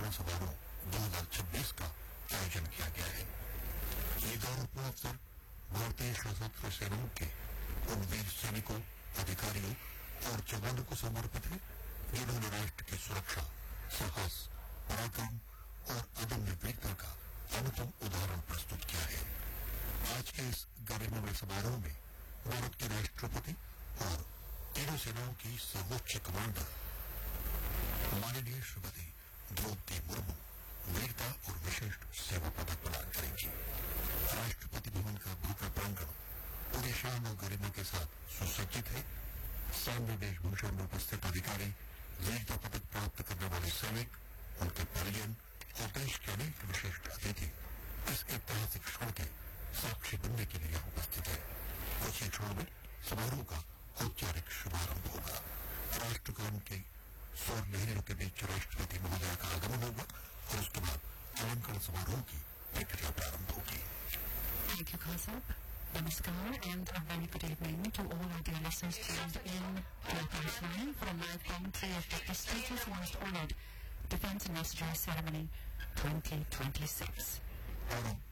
अलंकरण समारोह 2026 का आयोजन किया गया है। ये गौरवपूर्ण अवसर भारतीय सशस्त्र सेनाओं के उन वीर सैनिकों, अधिकारियों और जवानों को समर्पित है जिन्होंने राष्ट्र की सुरक्षा, साहस, पराक्रम और अदम्य वीरता का अनुपम उदाहरण प्रस्तुत किया है। आज के इस गरिमामय समारोह में भारत के राष्ट्रपति और तीनों सेनाओं की सर्वोच्च कमांडर माननीय श्रीमती द्रौपदी मुर्मू वीरता और विशिष्ट सेवा पदक प्रदान करेंगी। राष्ट्रपति भवन का भव्य प्रांगण पूरी शान और गरिमा के साथ सुसज्जित है। सैन्य वेशभूषा में उपस्थित अधिकारी, वीरता पदक प्राप्त करने वाले सैनिक, उनके परिजन और देश के अनेक विशिष्ट अतिथि इस ऐतिहासिक क्षण के साक्षी बनने के लिए उपस्थित है। कुछ ही क्षण में समारोह का औपचारिक शुभारंभ होगा। राष्ट्रगान के स्वर लहरियों के बीच राष्ट्रपति महोदय का आगमन होगा और उसके बाद अलंकरण समारोह की प्रक्रिया प्रारंभ होगी। Thank you, Kausab. Namaskar and a very good evening to all our dear listeners tuned in to Paris 9 for a live commentary of the prestigious Most Honored Defence Ambassador Ceremony 2026.